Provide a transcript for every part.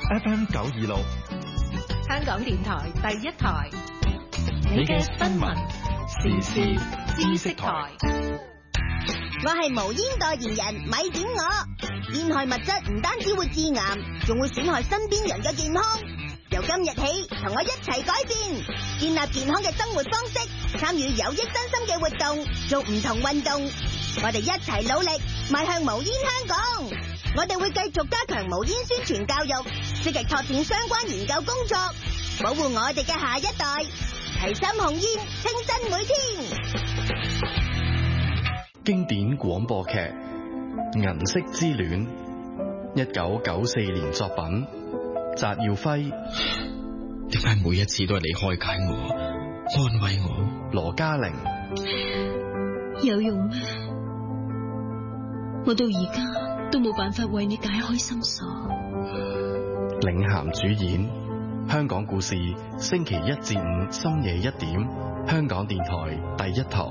FM 926， 香港電台第一台，你嘅新聞時事知識台。 我係無煙代言人，咪點我。煙害物質唔單止會致癌，仲會損害身邊人嘅健康。由今日起，同我一齊改變，建立健康嘅生活方式，參與有益身心嘅活動，做唔同運動。我哋一齊努力，邁向無煙香港。我哋會繼續加強無煙宣傳教育，積極拓展相關研究工作，保護我哋嘅下一代，提心控煙，清新每天。 經典廣播劇《銀色之戀》，1994年作品，翟耀輝。 點解每一次都係你開解我、安慰我？ 羅嘉玲。 有用咩？我到而家都冇辦法為你解開心鎖。 領銜主演，香港故事，星期1至5深夜1點，香港電台第一台。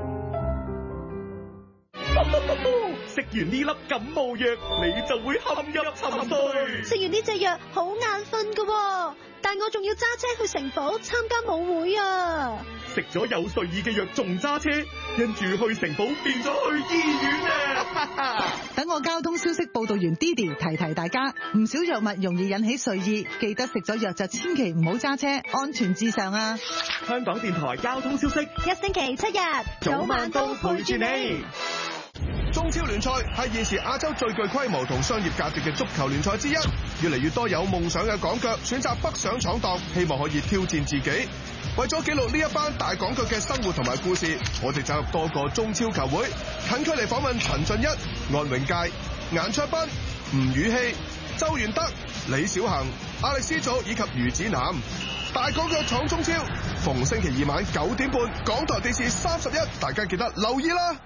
食完呢粒感冒藥，你就會陷入沉睡。 食完呢隻藥好眼瞓㗎，但我仲要揸車去城堡參加舞會啊！ 食咗有睡意嘅藥仲揸車，跟住去城堡變咗去醫院啊！ 等我交通消息報道員 Didi 提提大家，唔少藥物容易引起睡意，記得食咗藥就千祈唔好揸車，安全至上啊！ 香港電台交通消息， 一星期7日， 早晚都陪住你。 中超聯賽係現時亞洲最具規模同商業價值嘅足球聯賽之一，越嚟越多有夢想嘅港腳選擇北上闖蕩，希望可以挑戰自己。為咗記錄呢一班大港腳嘅生活同埋故事，我哋走入多個中超球會，近距離訪問陳俊一、安永佳、顏卓彬、吳宇希、周元德、李小恒、阿力斯祖以及余子南。大港腳闖中超，逢星期2晚9點半，港台電視31，大家記得留意啦。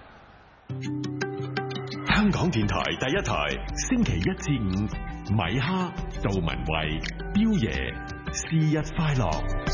香港電台第一台，星期1至5，米哈、杜文慧、彪爺，生日快樂。